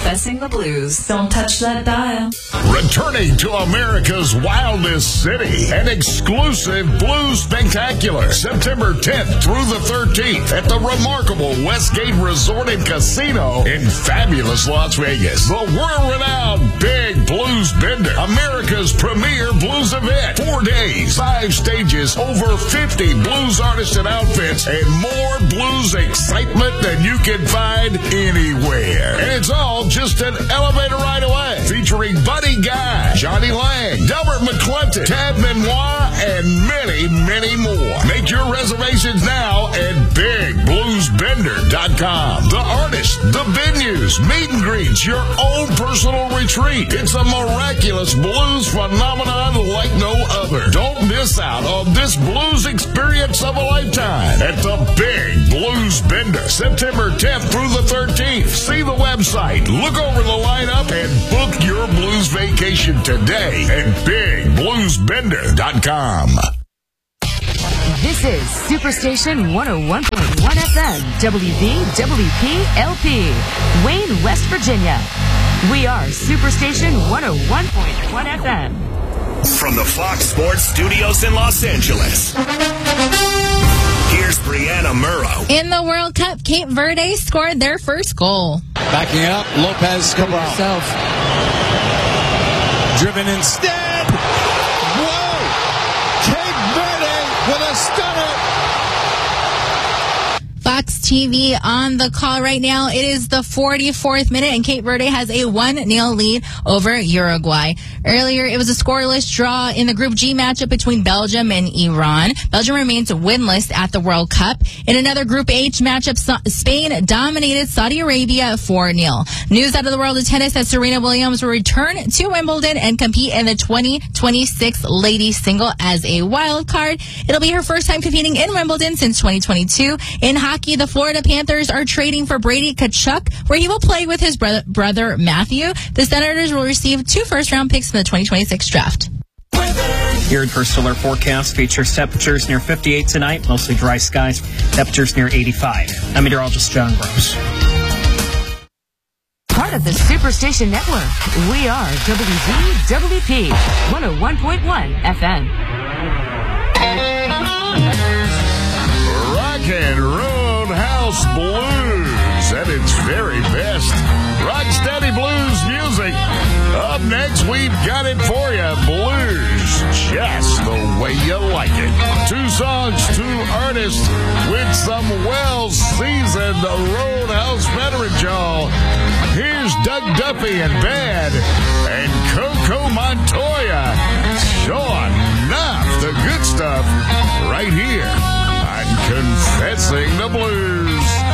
Confessing the Blues. Don't touch that dial. Returning to America's wildest city, an exclusive blues spectacular, September 10th through the 13th at the remarkable Westgate Resort and Casino in fabulous Las Vegas. The world-renowned Big Blues Bender, America's premier blues event. 4 days, 5 stages, over 50 blues artists and outfits, and more blues excitement than you can find anywhere. And it's all just an elevator ride away, featuring Buddy Guy, Johnny Lang, Delbert McClinton, Tab Benoit, and many, many more. Make your reservations now at BigBluesBender.com. The artists, the venues, meet and greets, your own personal retreat. It's a miraculous blues phenomenon like no other. Don't miss out on this blues experience of a lifetime at the Big Blues Bender, September 10th through the 13th. See the website, look over the lineup, and book your blues vacation today at BigBluesBender.com. This is Superstation 101.1 FM, WVWP-LP, Wayne, West Virginia. We are Superstation 101.1 FM. From the Fox Sports Studios in Los Angeles, here's Brianna Murrow. In the World Cup, Cape Verde scored their first goal. Backing up, Lopez Cabral. Driven instead. Whoa! Cape Verde with a stunner. Fox TV on the call right now. It is the 44th minute, and Cape Verde has a 1-0 lead over Uruguay. Earlier, it was a scoreless draw in the Group G matchup between Belgium and Iran. Belgium remains winless at the World Cup. In another Group H matchup, Spain dominated Saudi Arabia 4-0. News out of the world of tennis that Serena Williams will return to Wimbledon and compete in the 2026 ladies single as a wild card. It'll be her first time competing in Wimbledon since 2022. In hockey, the Florida Panthers are trading for Brady Tkachuk, where he will play with his brother Matthew. The Senators will receive 2 first-round picks in the 2026 draft. Your interstellar forecast features temperatures near 58 tonight, mostly dry skies, temperatures near 85. I'm meteorologist John Gross. Part of the Superstation Network, we are WVWP 101.1 FM. Rock and Roadhouse Blues at its very best. Rocksteady blues music. Up next, we've got it for you. Blues just the way you like it. 2 songs, 2 artists with some well-seasoned Roadhouse veterans, y'all. Here's Doug Duffy and Bad and Coco Montoya.